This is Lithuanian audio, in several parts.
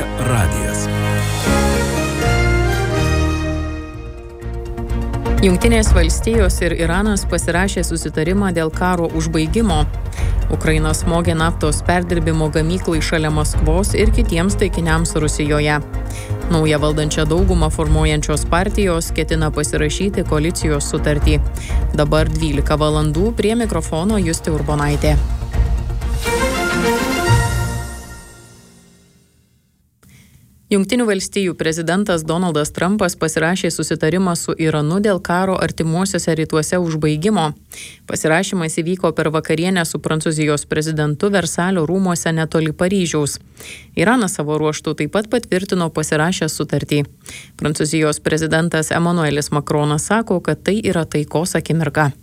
radijas. Jungtinės valstijos ir Iranas pasirašė susitarimą dėl karo užbaigimo. Ukraina smogė naftos perdirbimo gamyklai šalia Maskvos ir kitiems taikiniams Rusijoje. Naują valdančią daugumą formuojančios partijos ketina pasirašyti koalicijos sutartį. Dabar 12 valandų, prie mikrofono Justė Urbonaitė. Jungtinių valstijų prezidentas Donaldas Trumpas pasirašė susitarimą su Iranu dėl karo artimuosiuose rytuose užbaigimo. Pasirašymas įvyko per vakarienę su Prancūzijos prezidentu Versalio rūmuose netoli Paryžiaus. Iranas savo ruožtu taip pat patvirtino pasirašęs sutartį. Prancūzijos prezidentas Emmanuelis Macronas sako, kad tai yra taikos akimirka.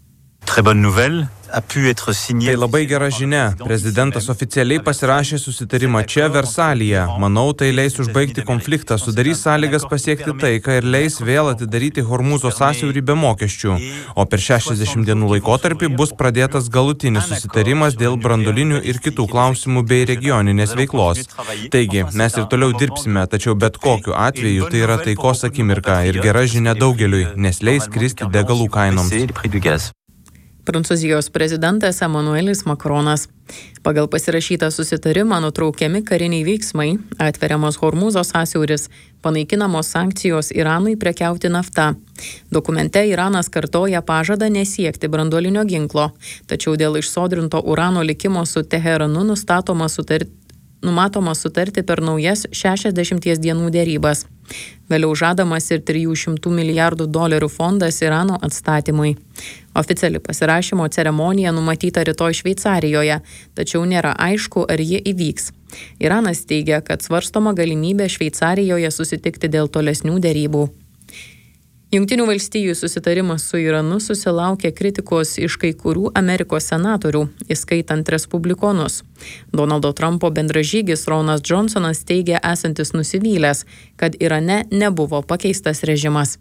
Tai labai gera žinia. Prezidentas oficialiai pasirašė susitarimą čia Versalyje. Manau, tai leis užbaigti konfliktą, sudarys sąlygas pasiekti taiką ir leis vėl atidaryti Hormūzo sąsiaurį be mokesčių. O per 60 dienų laikotarpį bus pradėtas galutinis susitarimas dėl branduolinių ir kitų klausimų bei regioninės veiklos. Taigi, mes ir toliau dirbsime, tačiau bet kokiu atveju tai yra taikos akimirka ir gera žinia daugeliui, nes leis kristi degalų kainoms. Prancūzijos prezidentas Emmanuelis Macronas. Pagal pasirašytą susitarimą nutraukiami kariniai veiksmai, atveriamas Hormūzo sąsiauris, panaikinamos sankcijos Iranui prekiauti nafta. Dokumente Iranas kartoja pažadą nesiekti branduolinio ginklo, tačiau dėl išsodrinto urano likimo su Teheranu numatoma sutarti per naujas 60 dienų derybas. Vėliau žadamas ir $300 milijardų fondas Irano atstatymui. Oficiali pasirašymo ceremonija numatyta rytoj Šveicarijoje, tačiau nėra aišku, ar ji įvyks. Iranas teigia, kad svarstoma galimybė Šveicarijoje susitikti dėl tolesnių derybų. Jungtinių valstijų susitarimas su Iranu susilaukė kritikos iš kai kurių Amerikos senatorių, įskaitant respublikonus. Donaldo Trumpo bendražygis Ronas Johnsonas teigia esantis nusivylęs, kad Irane nebuvo pakeistas režimas.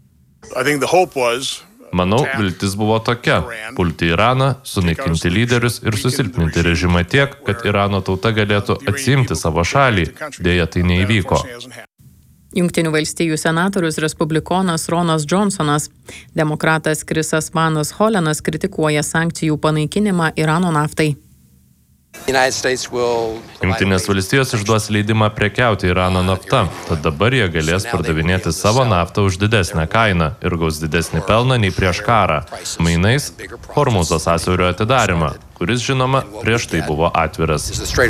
Manau, viltis buvo tokia – pulti Iraną, sunaikinti lyderius ir susilpninti režimą tiek, kad Irano tauta galėtų atsiimti savo šalį. Deja, tai neįvyko. Jungtinių valstijų senatorius respublikonas Ronas Johnsonas. Demokratas Chrisas Vanas Holenas kritikuoja sankcijų panaikinimą Irano naftai. Jungtinės valstijos išduos leidimą prekiauti Irano nafta, tad dabar jie galės pardavinėti savo naftą už didesnę kainą ir gaus didesnį pelną nei prieš karą. Mainais Hormūzo sąsiaurio atidarimą, kuris, žinoma, prieš tai buvo atviras.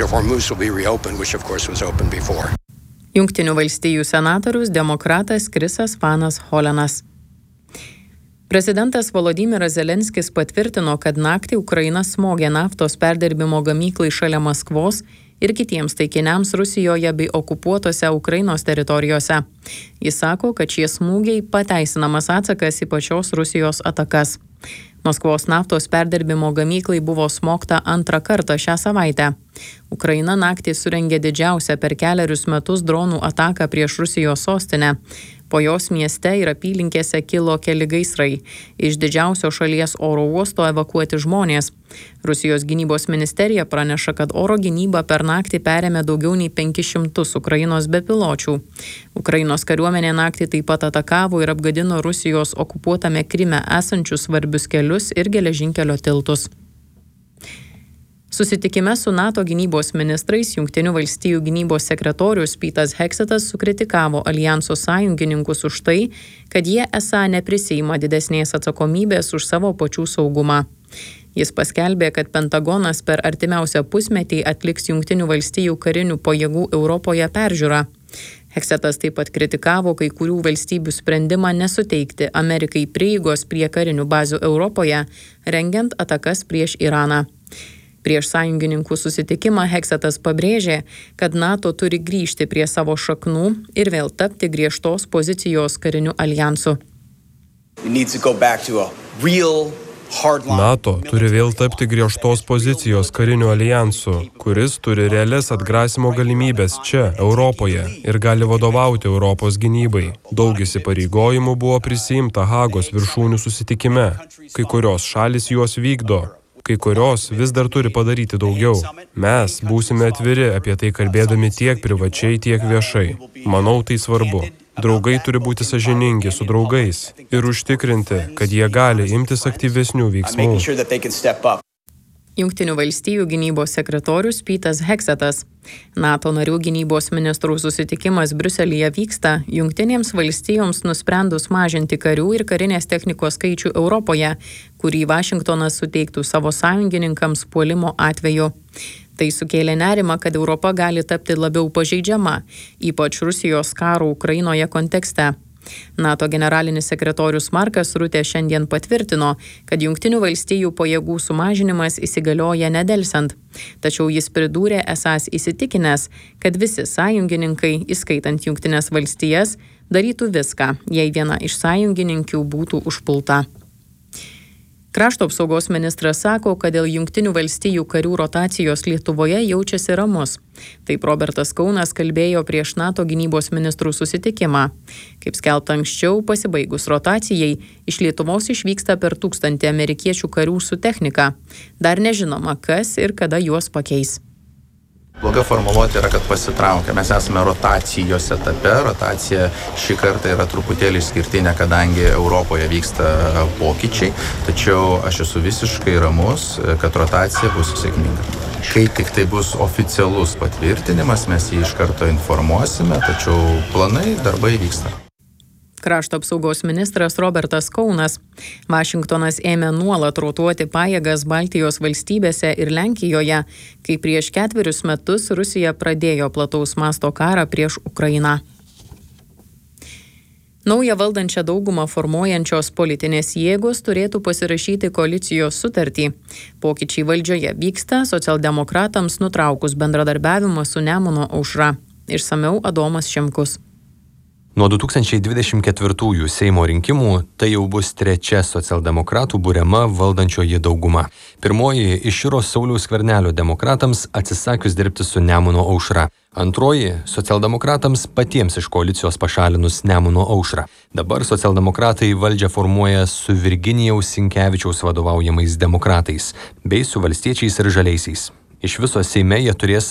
Jungtinių valstijų senatorius demokratas Chrisas Vanas Holenas. Prezidentas Volodymyras Zelenskis patvirtino, kad naktį Ukraina smogė naftos perdirbimo gamyklai šalia Maskvos ir kitiems taikiniams Rusijoje bei okupuotose Ukrainos teritorijose. Jis sako, kad šie smūgiai pateisinamas atsakas į pačios Rusijos atakas. Maskvos naftos perdirbimo gamyklai buvo smogta antrą kartą šią savaitę. Ukraina naktį surengė didžiausią per kelerius metus dronų ataką prieš Rusijos sostinę. Po jos mieste ir apylinkėse kilo keli gaisrai. Iš didžiausio šalies oro uosto evakuoti žmonės. Rusijos gynybos ministerija praneša, kad oro gynyba per naktį perėmė daugiau nei 500 Ukrainos bepiločių. Ukrainos kariuomenė naktį taip pat atakavo ir apgadino Rusijos okupuotame Kryme esančius svarbius kelius ir geležinkelio tiltus. Susitikime su NATO gynybos ministrais Jungtinių valstijų gynybos sekretorius Petas Hegsethas sukritikavo aljanso sąjungininkus už tai, kad jie esą neprisiima didesnės atsakomybės už savo pačių saugumą. Jis paskelbė, kad Pentagonas per artimiausią pusmetį atliks Jungtinių valstijų karinių pajėgų Europoje peržiūrą. Hegsethas taip pat kritikavo kai kurių valstybių sprendimą nesuteikti Amerikai prieigos prie karinių bazių Europoje, rengiant atakas prieš Iraną. Prieš sąjungininkų susitikimą Hegsethas pabrėžė, kad NATO turi grįžti prie savo šaknų ir vėl tapti griežtos pozicijos kariniu aljansu. NATO turi vėl tapti griežtos pozicijos kariniu aljansu, kuris turi realias atgrasimo galimybės čia, Europoje, ir gali vadovauti Europos gynybai. Daug įsipareigojimų buvo prisiimta Hagos viršūnių susitikime. Kai kurios šalys juos vykdo. Kai kurios vis dar turi padaryti daugiau. Mes būsime atviri apie tai kalbėdami tiek privačiai, tiek viešai. Manau, tai svarbu. Draugai turi būti sąžiningi su draugais ir užtikrinti, kad jie gali imtis aktyvesnių veiksmų. Jungtinių valstijų gynybos sekretorius Petas Heksetas. NATO narių gynybos ministrų susitikimas Briuselyje vyksta Jungtinėms valstijoms nusprendus mažinti karių ir karinės technikos skaičių Europoje, kurį Vašingtonas suteiktų savo sąjungininkams puolimo atveju. Tai sukėlė nerimą, kad Europa gali tapti labiau pažeidžiama, ypač Rusijos karo Ukrainoje kontekste. NATO generalinis sekretorius Markas Rutė šiandien patvirtino, kad Jungtinių valstijų pajėgų sumažinimas įsigalioja nedelsiant. Tačiau jis pridūrė esąs įsitikinęs, kad visi sąjungininkai, įskaitant Jungtines valstijas, darytų viską, jei viena iš sąjungininkių būtų užpulta. Krašto apsaugos ministras sako, kad dėl Jungtinių valstijų karių rotacijos Lietuvoje jaučiasi ramus. Taip Robertas Kaunas kalbėjo prieš NATO gynybos ministrų susitikimą. Kaip skelbta anksčiau, pasibaigus rotacijai, iš Lietuvos išvyksta per 1000 amerikiečių karių su technika. Dar nežinoma, kas ir kada juos pakeis. Bloga formuluotė yra, kad pasitraukia. Mes esame rotacijos etape. Rotacija šį kartą yra truputėlį išskirtinė, kadangi Europoje vyksta pokyčiai. Tačiau aš esu visiškai ramus, kad rotacija bus sėkminga. Kai tik tai bus oficialus patvirtinimas, mes jį iš karto informuosime, tačiau planai, darbai vyksta. Krašto apsaugos ministras Robertas Kaunas. Vašingtonas ėmė nuolat rotuoti pajėgas Baltijos valstybėse ir Lenkijoje, kai prieš 4 metus Rusija pradėjo plataus masto karą prieš Ukrainą. Naują valdančią daugumą formuojančios politinės jėgos turėtų pasirašyti koalicijos sutartį. Pokyčiai valdžioje vyksta socialdemokratams nutraukus bendradarbiavimą su Nemuno aušra. Išsamiau Adomas Šimkus. Nuo 2024 Seimo rinkimų tai jau bus 3 socialdemokratų buriama valdančioji dauguma. Pirmoji iširo Sauliaus Skvernelio demokratams atsisakius dirbti su Nemuno aušra. Antroji socialdemokratams patiems iš koalicijos pašalinus Nemuno aušrą. Dabar socialdemokratai valdžią formuoja su Virginijaus Sinkevičiaus vadovaujamais demokratais bei su valstiečiais ir žaliaisiais. Iš viso Seime jie turės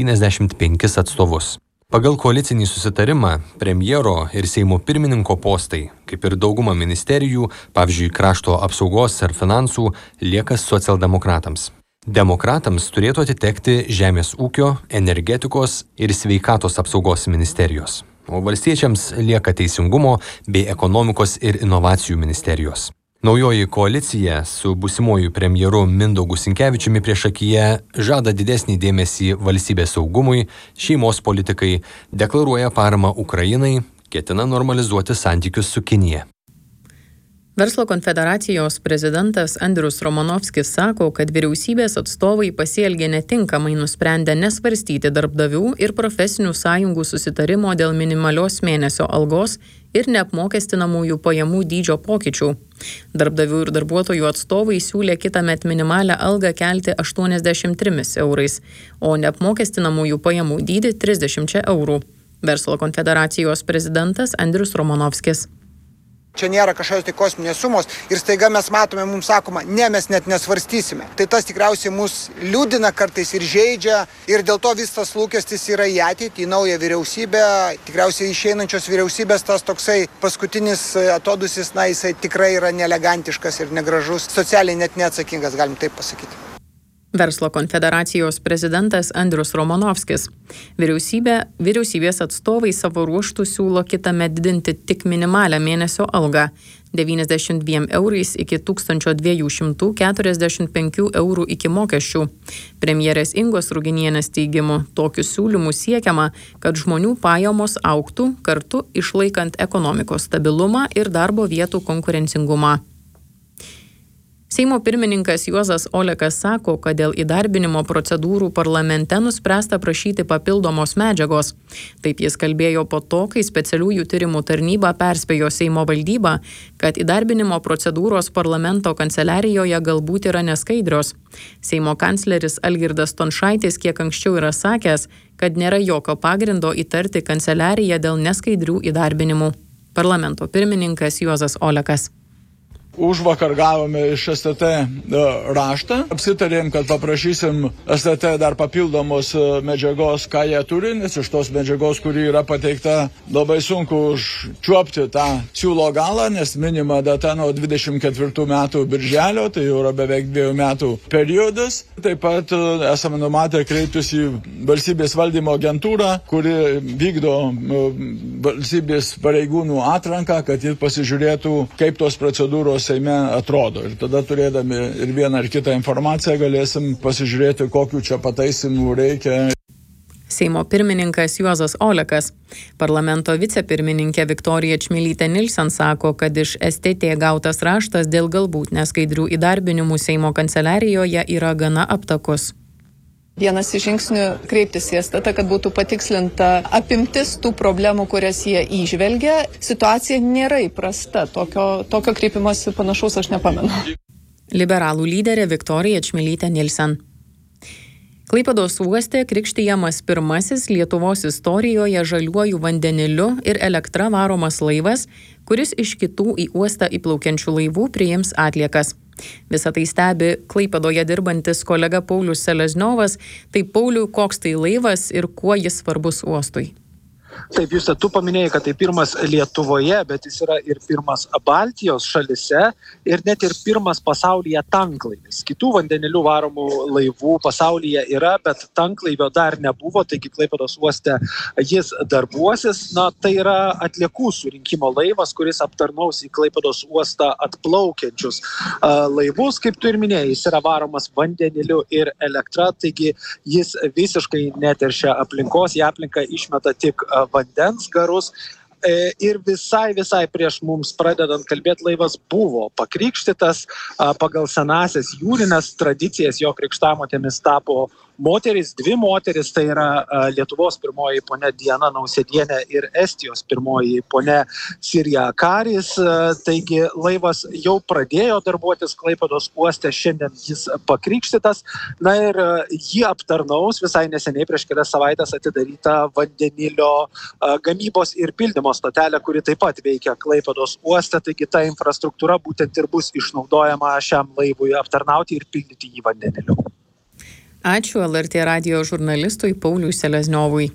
75 atstovus. Pagal koalicinį susitarimą premjero ir Seimo pirmininko postai, kaip ir dauguma ministerijų, pavyzdžiui, krašto apsaugos ar finansų, lieka socialdemokratams. Demokratams turėtų atitekti žemės ūkio, energetikos ir sveikatos apsaugos ministerijos, o valstiečiams lieka teisingumo bei ekonomikos ir inovacijų ministerijos. Naujoji koalicija su būsimuoju premjeru Mindaugu Sinkevičiumi priešakyje žada didesnį dėmesį valstybės saugumui, šeimos politikai, deklaruoja paramą Ukrainai, ketina normalizuoti santykius su Kinija. Verslo konfederacijos prezidentas Andrius Romanovskis sako, kad vyriausybės atstovai pasielgė netinkamai nusprendę nesvarstyti darbdavių ir profesinių sąjungų susitarimo dėl minimalios mėnesio algos ir neapmokestinamųjų pajamų dydžio pokyčių. Darbdavių ir darbuotojų atstovai siūlė kitąmet minimalią algą kelti 83 eurais, o neapmokestinamųjų pajamų dydį 30 eurų. Verslo konfederacijos prezidentas Andrius Romanovskis. Čia nėra kažkokios tai kosminės sumos ir staiga mes matome, mums sakoma, ne, mes net nesvarstysime. Tai tas tikriausiai mus liūdina kartais ir žeidžia ir dėl to vis tas lūkestis yra į ateitį, į naują vyriausybę. Tikriausiai išeinančios vyriausybės tas toksai paskutinis atodusis, jisai tikrai yra neelegantiškas ir negražus, socialiai net neatsakingas, galim taip pasakyti. Verslo konfederacijos prezidentas Andrius Romanovskis. Vyriausybės atstovai savo ruoštų siūlo kitąmet didinti tik minimalią mėnesio algą 92 eurais iki 1245 eurų iki mokesčių. Premjerės Ingos Ruginienės teigimu, tokiu siūlymu siekiama, kad žmonių pajamos augtų, kartu išlaikant ekonomikos stabilumą ir darbo vietų konkurencingumą. Seimo pirmininkas Juozas Olekas sako, kad dėl įdarbinimo procedūrų parlamente nuspręsta prašyti papildomos medžiagos. Taip jis kalbėjo po to, kai specialiųjų tyrimų tarnyba perspėjo Seimo valdybą, kad įdarbinimo procedūros parlamento kanceliarijoje galbūt yra neskaidrios. Seimo kancleris Algirdas Stončaitis kiek anksčiau yra sakęs, kad nėra jokio pagrindo įtarti kanceliariją dėl neskaidrių įdarbinimų. Parlamento pirmininkas Juozas Olekas. Užvakar gavome iš STT raštą, apsitarėm, kad paprašysim STT dar papildomos medžiagos, ką jie turi, nes iš tos medžiagos, kuri yra pateikta, labai sunku užčiuopti tą siūlo galą, nes minima data nuo 24 metų birželio, tai jau yra beveik 2 metų periodas. Taip pat esame numatę kreiptis į valstybės valdymo agentūrą, kuri vykdo valstybės pareigūnų atranką, kad jis pasižiūrėtų, kaip tos procedūros Seime atrodo. Ir tada turėdami ir vieną ar kitą informaciją galėsim pasižiūrėti, kokiu čia pataisimų reikia. Seimo pirmininkas Juozas Olekas. Parlamento vicepirmininkė Viktorija Čmilytė Nilsen sako, kad iš STT gautas raštas dėl galbūt neskaidrių įdarbinimų Seimo kanceliarijoje yra gana aptakus. Vienas iš žingsnių kreiptis į STT, kad būtų patikslinta apimtis tų problemų, kurias jie įžvelgia. Situacija nėra įprasta. Tokio kreipimosi panašaus aš nepamenu. Liberalų lyderė Viktorija Čmilytė Nilsen. Klaipėdos uoste krikštijamas pirmasis Lietuvos istorijoje žaliuoju vandeniliu ir elektra varomas laivas, kuris iš kitų į uostą įplaukiančių laivų priims atliekas. Visą tai stebi Klaipėdoje dirbantis kolega Paulius Selezniovas. Tai Pauliu, koks tai laivas ir kuo jis svarbus uostui? Taip, Juste, tu paminėjai, kad tai pirmas Lietuvoje, bet jis yra ir pirmas Baltijos šalise ir net ir pirmas pasaulyje tanklaivis. Kitų vandenilių varomų laivų pasaulyje yra, bet tanklaivio dar nebuvo, taigi Klaipėdos uoste jis darbuosis. Na, tai yra atliekų surinkimo laivas, kuris aptarnaus į Klaipėdos uostą atplaukiančius laivus. Kaip tu ir minėjai, jis yra varomas vandeniliu ir elektra, taigi jis visiškai neteršia aplinkos, į aplinką išmeta tik vandens garus. Ir visai prieš mums pradedant kalbėti, laivas buvo pakrikštytas pagal senasias jūrinės tradicijas. Jo krikštamotėmis tapo moteris, 2 moteris, tai yra Lietuvos pirmoji ponia Diana Nausėdienė ir Estijos pirmoji ponia Sirija Karis. Taigi laivas jau pradėjo darbuotis Klaipėdos uoste, šiandien jis pakrikštytas. Na ir jį aptarnaus visai neseniai prieš kelias savaitės atidaryta vandenilio gamybos ir pildymo stotelė, kuri taip pat veikia Klaipėdos uoste. Taigi ta infrastruktūra būtent ir bus išnaudojama šiam laivui aptarnauti ir pildyti jį vandeniliu. Ačiū LRT radijo žurnalistui Pauliui Selezniovui.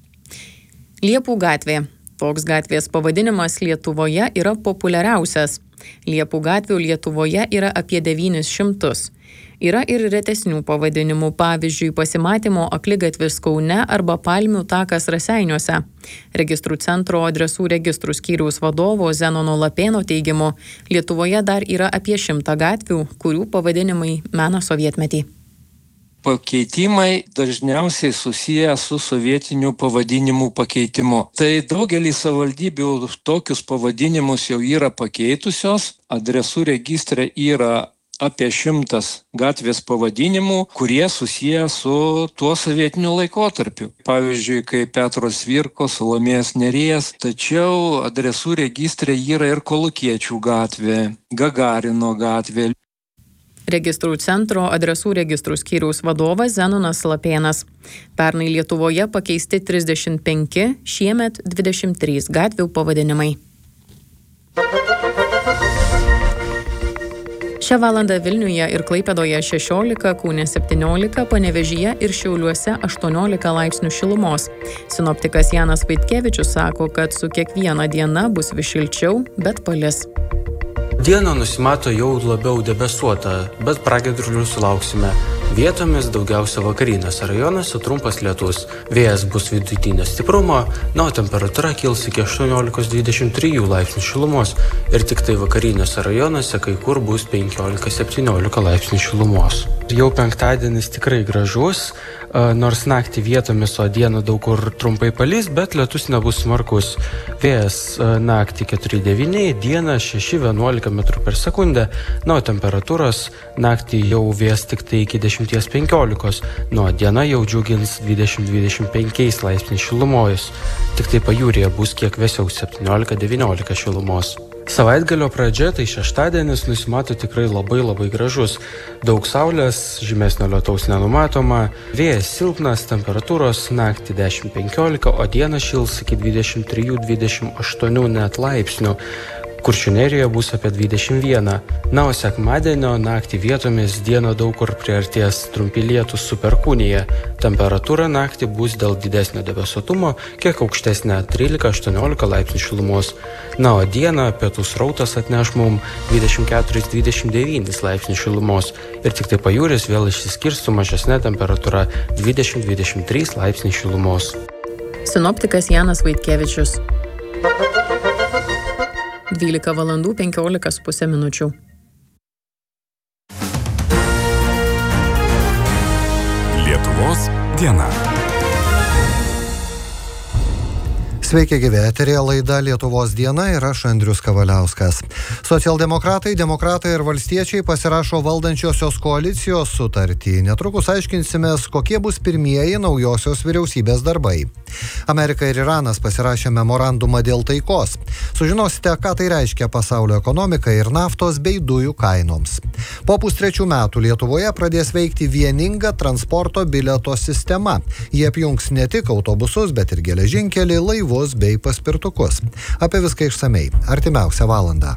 Liepų gatvė. Toks gatvės pavadinimas Lietuvoje yra populiariausias. Liepų gatvių Lietuvoje yra apie 900. Yra ir retesnių pavadinimų, pavyzdžiui, pasimatymo akligatvis Kaune arba Palmių takas Raseiniuose. Registrų centro adresų registrų skyriaus vadovo Zenono Lapėno teigimu, Lietuvoje dar yra apie 100 gatvių, kurių pavadinimai mena sovietmetį. Pakeitimai dažniausiai susiję su sovietinių pavadinimų pakeitimu. Tai daugelį savivaldybių tokius pavadinimus jau yra pakeitusios. Adresų registre yra apie 100 gatvės pavadinimų, kurie susiję su tuo sovietiniu laikotarpiu. Pavyzdžiui, kaip Petro Cvirkos, Salomėjos Nėries. Tačiau adresų registre yra ir Kolūkiečių gatvė, Gagarino gatvė. Registrų centro adresų registrų skyriaus vadovas Zenonas Lapėnas. Pernai Lietuvoje pakeisti 35, šiemet 23 gatvių pavadinimai. Šią valandą Vilniuje ir Klaipėdoje 16, Kaune 17, Panevėžyje ir Šiauliuose 18 laipsnių šilumos. Sinoptikas Janas Vaitkevičius sako, kad su kiekviena diena bus vis šilčiau, bet palis. Diena nusimato jau labiau debesuota, bet pragiedrulių sulauksime. Vietomis daugiausia vakariniuose rajonuose trumpas lietus. Vėjas bus vidutinio stiprumo, o temperatūra kils iki 18-23 laipsnių šilumos ir tik tai vakariniuose rajonuose kai kur bus 15-17 laipsnių šilumos. Jau penktadienis tikrai gražus, nors naktį vietomis, o dieną daug kur trumpai palis, bet lietus nebus smarkus. Vėjas naktį 4-9, dieną 6-11 m/s, o temperatūros naktį jau vės tik tai iki 10-15, diena jau džiugins 20-25 laipsniais šilumos. Tik tai pajūryje bus kiek vėsiau 17-19 šilumos. Savaitgalio pradžia, tai šeštadienis, nusimato tikrai labai gražus. Daug saulės, žymesnio lietaus nenumatoma, vėjas silpnas, temperatūros naktį 10-15, o dieną šils iki 23-28 net laipsnių. Kuršių Nerijoje bus apie 21. Na, o sekmadienio naktį vietomis dieną daug kur priartės trumpi lietūs su perkūnija. Temperatūra naktį bus dėl didesnio debesuotumo kiek aukštesnė 13-18 laipsnių šilumos. Na, o dieną pietų srautas atneš mum 24-29 laipsnių šilumos ir tik tai pajūris vėl išsiskirs su mažesnė temperatūra 20-23 laipsnių šilumos. Sinoptikas Janas Vaitkevičius. 12 valandų 15,5 minučių. Lietuvos diena. Sveiki gyvi, eteryje laida Lietuvos diena ir aš Andrius Kavaliauskas. Socialdemokratai, demokratai ir valstiečiai pasirašo valdančiosios koalicijos sutartį. Netrukus aiškinsimės, kokie bus pirmieji naujosios vyriausybės darbai. Amerika ir Iranas pasirašė memorandumą dėl taikos. Sužinosite, ką tai reiškia pasaulio ekonomikai ir naftos bei dujų kainoms. Po pustrečių metų Lietuvoje pradės veikti vieninga transporto bilieto sistema. Jie apjungs ne tik autobusus, bet ir geležinkelį, laivus bei paspirtukus. Apie viską išsamei artimiausią valandą.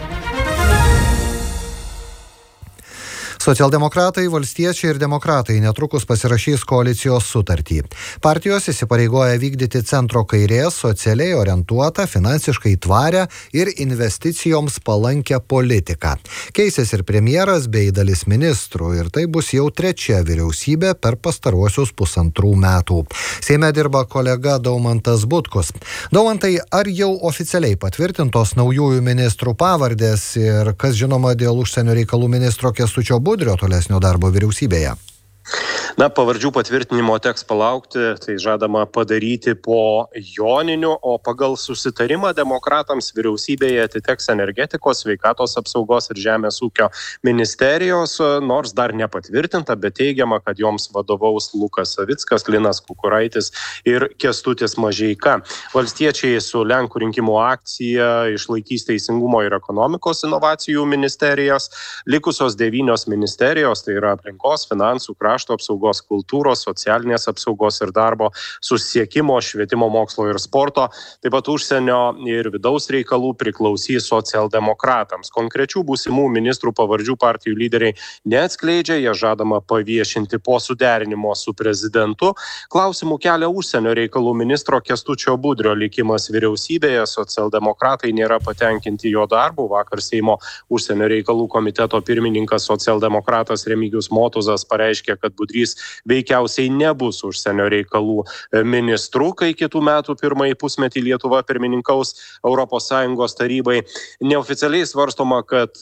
Socialdemokratai, valstiečiai ir demokratai netrukus pasirašys koalicijos sutartį. Partijos įsipareigoja vykdyti centro kairės, socialiai orientuotą, finansiškai tvarę ir investicijoms palankę politiką. Keisis ir premjeras bei dalis ministrų ir tai bus jau trečia vyriausybė per pastaruosius 1,5 metų. Seime dirba kolega Daumantas Butkus. Daumantai, ar jau oficialiai patvirtintos naujųjų ministrų pavardės ir kas žinoma dėl užsienio reikalų ministro Kęstučio Budrio tolesnio darbo vyriausybėje? Na, pavardžių patvirtinimo teks palaukti, tai žadama padaryti po joninių, o pagal susitarimą demokratams vyriausybėje atiteks energetikos, sveikatos apsaugos ir žemės ūkio ministerijos, nors dar nepatvirtinta, bet teigiama, kad joms vadovaus Lukas Savickas, Linas Kukuraitis ir Kęstutis Mažeika. Valstiečiai su Lenkų rinkimų akcija išlaikys teisingumo ir ekonomikos inovacijų ministerijas, likusios 9 ministerijos, tai yra aplinkos, finansų, krašto apsaugos, kultūros, socialinės apsaugos ir darbo, susisiekimo, švietimo, mokslo ir sporto, taip pat užsienio ir vidaus reikalų priklausys socialdemokratams. Konkrečių būsimų ministrų pavardžių partijų lyderiai neatskleidžia, jie žadama paviešinti po suderinimo su prezidentu. Klausimų kelia užsienio reikalų ministro Kęstučio Budrio likimas vyriausybėje. Socialdemokratai nėra patenkinti jo darbu. Vakar Seimo užsienio reikalų komiteto pirmininkas socialdemokratas Remigijus Motuzas pareiškė, kad Budrys veikiausiai nebus užsienio reikalų ministru, kai kitų metų pirmąjį pusmetį Lietuva pirmininkaus ES tarybai. Neoficialiai svarstoma, kad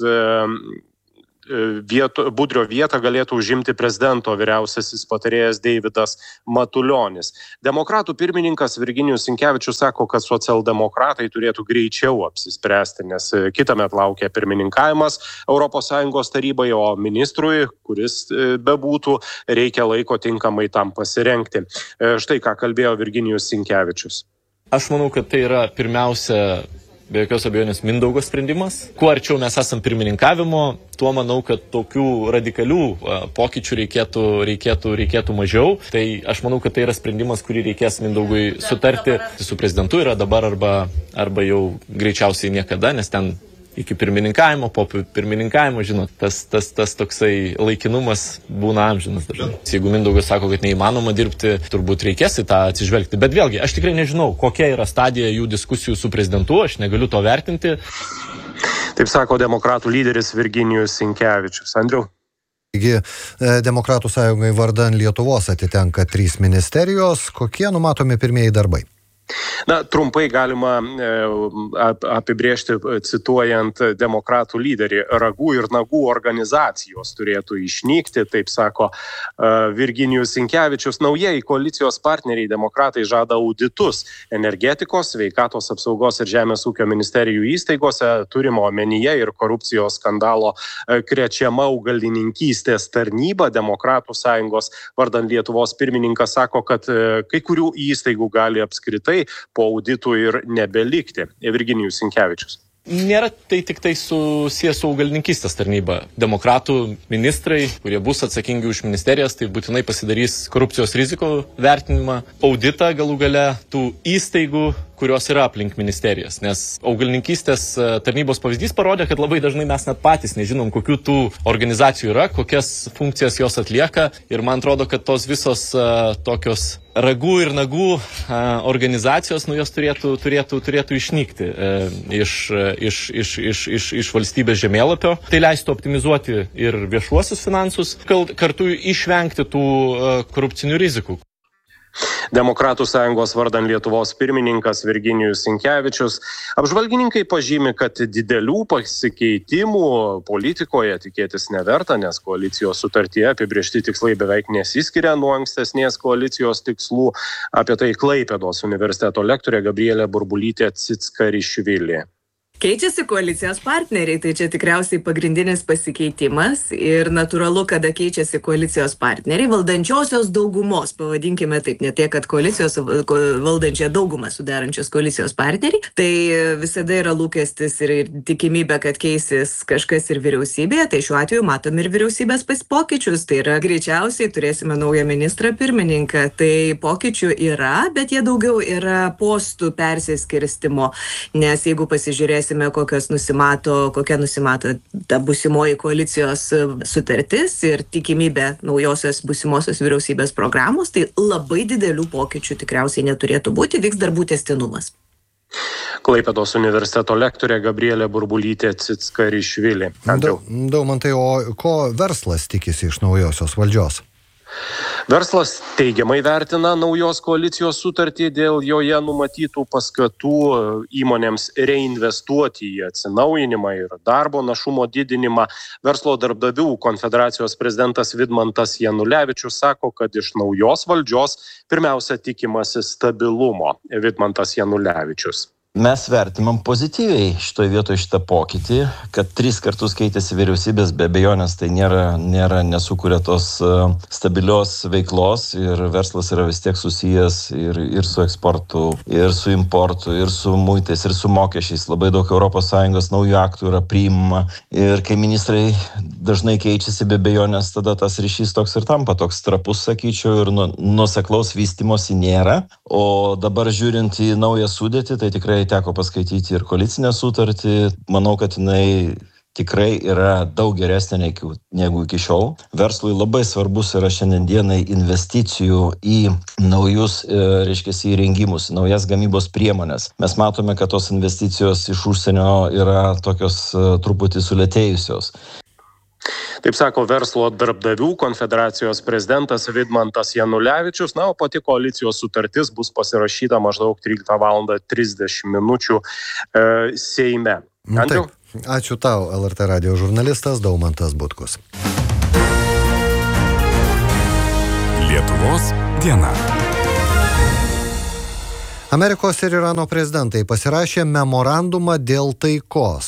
Budrio vietą galėtų užimti prezidento vyriausiasis patarėjas Deividas Matulionis. Demokratų pirmininkas Virginijus Sinkevičius sako, kad socialdemokratai turėtų greičiau apsispręsti, nes kitąmet laukia pirmininkavimas ES tarybai, o ministrui, kuris bebūtų, reikia laiko tinkamai tam pasirengti. Štai ką kalbėjo Virginijus Sinkevičius. Aš manau, kad tai yra pirmiausia, be jokios abejonės, Mindaugo sprendimas. Kuo arčiau mes esam pirmininkavimo, tuo manau, kad tokių radikalių pokyčių reikėtų mažiau. Tai aš manau, kad tai yra sprendimas, kurį reikės Mindaugui sutarti su prezidentu, yra dabar arba jau greičiausiai niekada, nes ten iki pirmininkavimo, po pirmininkavimo, žinot, tas toksai laikinumas būna amžinas dažnai. Jeigu Mindaugas sako, kad neįmanoma dirbti, turbūt reikės į tą atsižvelgti. Bet vėlgi, aš tikrai nežinau, kokia yra stadija jų diskusijų su prezidentu, aš negaliu to vertinti. Taip sako demokratų lyderis Virginijus Sinkevičius. Andriau? Taigi, Demokratų sąjungai vardan Lietuvos atitenka 3 ministerijos. Kokie numatomi pirmieji darbai? Na, trumpai galima apibrėžti, cituojant demokratų lyderį, ragų ir nagų organizacijos turėtų išnykti, taip sako Virginijus Sinkevičius. Naujieji koalicijos partneriai demokratai žada auditus energetikos, sveikatos apsaugos ir žemės ūkio ministerijų įstaigose, turimo omenyje ir korupcijos skandalo krečiama augalininkystės tarnyba. Demokratų sąjungos vardan Lietuvos pirmininkas sako, kad kai kurių įstaigų gali apskritai po auditų ir nebelikti. Virginijus Sinkevičius. Nėra tai tik tai susijęs su augalininkystės tarnyba. Demokratų ministrai, kurie bus atsakingi už ministerijas, tai būtinai pasidarys korupcijos rizikų vertinimą, auditą galų gale tų įstaigų, kurios yra aplink ministerijas. Nes augalininkystės tarnybos pavyzdys parodė, kad labai dažnai mes net patys nežinom, kokių tų organizacijų yra, kokias funkcijas jos atlieka. Ir man atrodo, kad tos visos tokios ragų ir nagų organizacijos, jos turėtų išnykti iš valstybės žemėlapio. Tai leistų optimizuoti ir viešuosius finansus, kartu išvengti tų korupcinių rizikų. Demokratų sąjungos vardan Lietuvos pirmininkas Virginijus Sinkevičius. Apžvalgininkai pažymi, kad didelių pasikeitimų politikoje tikėtis neverta, nes koalicijos sutartyje apibrėžti tikslai beveik nesiskiria nuo ankstesnės koalicijos tikslų. Apie tai Klaipėdos universiteto lektorė Gabrielė Burbulytė Cickarišvili. Keičiasi koalicijos partneriai, tai čia tikriausiai pagrindinis pasikeitimas ir natūralu, kada keičiasi koalicijos partneriai, valdančiosios daugumos, pavadinkime taip, ne tiek, kad koalicijos valdančią daugumą sudarančios koalicijos partneriai, tai visada yra lūkestis ir tikimybė, kad keisis kažkas ir vyriausybėje, tai šiuo atveju matom ir vyriausybės pokyčius, tai yra greičiausiai turėsime naują ministrą pirmininką, tai pokyčių yra, bet jie daugiau yra postų persiskirstimo, nes jeigu pasižiūrėsime, kokia nusimato ta būsimoji koalicijos sutartis ir tikimybė naujosios būsimosios vyriausybės programos, tai labai didelių pokyčių tikriausiai neturėtų būti, vyks darbų tęstinumas. Klaipėdos universiteto lektorė Gabrielė Burbulytė Cickarišvili. Daumantai, o ko verslas tikisi iš naujosios valdžios? Verslas teigiamai vertina naujos koalicijos sutartį dėl joje numatytų paskatų įmonėms reinvestuoti į atsinaujinimą ir darbo našumo didinimą. Verslo darbdavių konfederacijos prezidentas Vidmantas Janulevičius sako, kad iš naujos valdžios pirmiausia tikimasi stabilumo. Vidmantas Janulevičius. Mes vertimam pozityviai šitoje vietoje šitą pokytį, kad 3 kartus keitėsi vyriausybės, be abejonės tai nesukuria tos stabilios veiklos ir verslas yra vis tiek susijęs ir su eksportu, ir su importu, ir su muitais, ir su mokesčiais. Labai daug ES naujų aktų yra priimama ir kai ministrai dažnai keičiasi, be abejonės tada tas ryšys toks ir tampa, toks trapus, sakyčiau, ir nuoseklaus vystymosi nėra. O dabar žiūrint į naują sudėtį, tai tikrai teko paskaityti ir koalicinę sutartį. Manau, kad jinai tikrai yra daug geresnė negu iki šiol. Verslui labai svarbus yra šiandienai investicijų į naujus, įrengimus, naujas gamybos priemonės. Mes matome, kad tos investicijos iš užsienio yra tokios truputį sulėtėjusios. Taip sako verslo darbdavių konfederacijos prezidentas Vidmantas Janulevičius. O pati koalicijos sutartis bus pasirašyta maždaug 13:30 Seime. Taip, ačiū tau, LRT radijo žurnalistas Daumantas Butkus. Lietuvos diena. Amerikos ir Irano prezidentai pasirašė memorandumą dėl taikos.